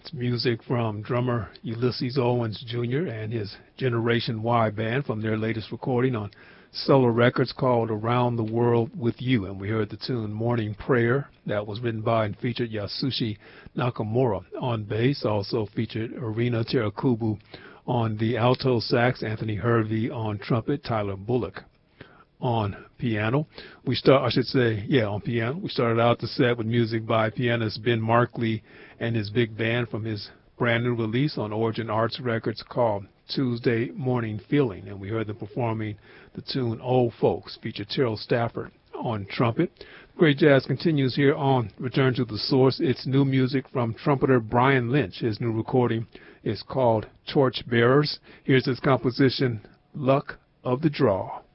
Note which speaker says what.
Speaker 1: It's music from drummer Ulysses Owens Jr. and his Generation Y band from their latest recording on Solar Records called Around the World with You. And we heard the tune Morning Prayer. That was written by and featured Yasushi Nakamura on bass. Also featured Arina Terakubu on the alto sax, Anthony Hervey on trumpet, Tyler Bullock on piano. On piano. We started out the set with music by pianist Ben Markley and his big band from his brand new release on Origin Arts Records called Tuesday Morning Feeling. And we heard them performing the tune Old Folks, featured Terrell Stafford on trumpet. Great Jazz continues here on Return to the Source. It's new music from trumpeter Brian Lynch. His new recording is called Torch Bearers. Here's his composition, Luck of the Draw.